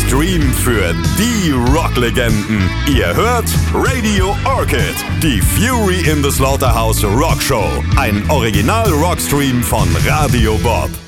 Stream für die Rocklegenden. Ihr hört Radio Orchid, die Fury in the Slaughterhouse Rock Show. Ein Original-Rockstream von Radio Bob.